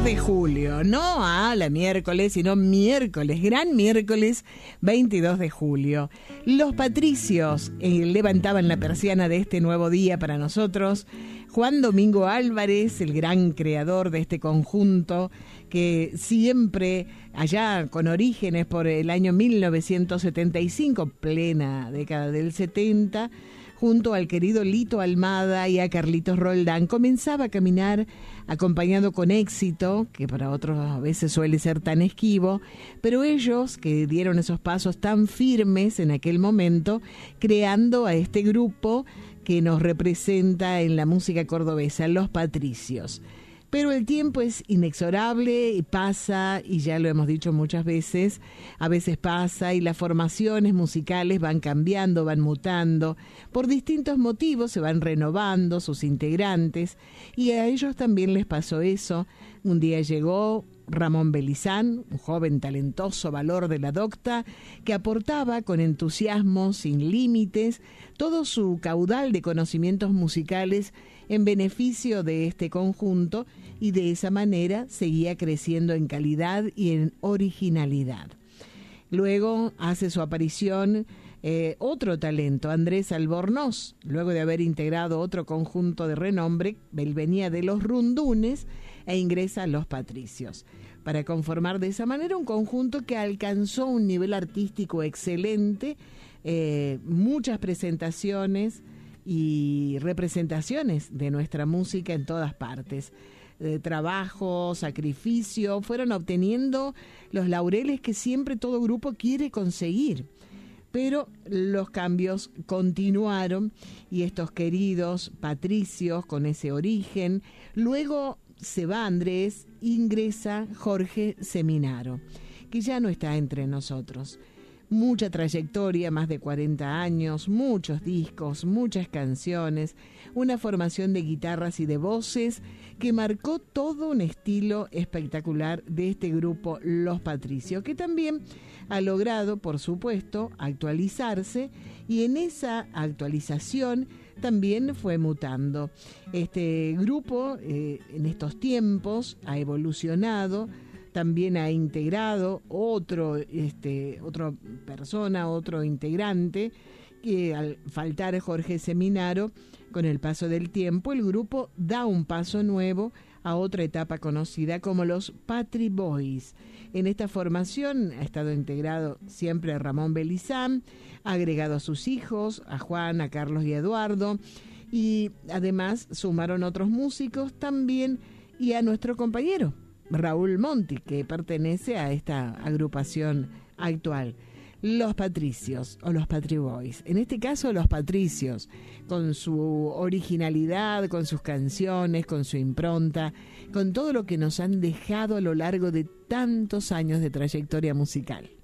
de julio, no a la miércoles, sino miércoles, gran miércoles 22 de julio. Los Patricios levantaban la persiana de este nuevo día para nosotros. Juan Domingo Álvarez, el gran creador de este conjunto, que siempre, allá con orígenes por el año 1975, plena década del 70, junto al querido Lito Almada y a Carlitos Roldán, comenzaba a caminar acompañado con éxito, que para otros a veces suele ser tan esquivo, pero ellos que dieron esos pasos tan firmes en aquel momento, creando a este grupo que nos representa en la música cordobesa, Los Patricios. Pero el tiempo es inexorable y pasa, y ya lo hemos dicho muchas veces, a veces pasa y las formaciones musicales van cambiando, van mutando, por distintos motivos se van renovando sus integrantes, y a ellos también les pasó eso. Un día llegó Ramón Belizán, un joven talentoso valor de la docta, que aportaba con entusiasmo, sin límites, todo su caudal de conocimientos musicales en beneficio de este conjunto, y de esa manera seguía creciendo en calidad y en originalidad. Luego hace su aparición otro talento, Andrés Albornoz, luego de haber integrado otro conjunto de renombre. Él venía de los Rundunes e ingresa a Los Patricios, para conformar de esa manera un conjunto que alcanzó un nivel artístico excelente, muchas presentaciones y representaciones de nuestra música en todas partes. Trabajo, sacrificio, fueron obteniendo los laureles que siempre todo grupo quiere conseguir. Pero los cambios continuaron y estos queridos Patricios con ese origen, luego se va Andrés, ingresa Jorge Seminaro, que ya no está entre nosotros. Mucha trayectoria, más de 40 años, muchos discos, muchas canciones, una formación de guitarras y de voces que marcó todo un estilo espectacular de este grupo Los Patricios, que también ha logrado, por supuesto, actualizarse, y en esa actualización también fue mutando. Este grupo en estos tiempos ha evolucionado, también ha integrado otra persona, otro integrante, que al faltar Jorge Seminaro, con el paso del tiempo, el grupo da un paso nuevo a otra etapa conocida como los Patri Boys. En esta formación ha estado integrado siempre Ramón Belizán, ha agregado a sus hijos, a Juan, a Carlos y a Eduardo, y además sumaron otros músicos también, y a nuestro compañero Raúl Monti, que pertenece a esta agrupación actual, Los Patricios o los Patri Boys. En este caso, Los Patricios, con su originalidad, con sus canciones, con su impronta, con todo lo que nos han dejado a lo largo de tantos años de trayectoria musical.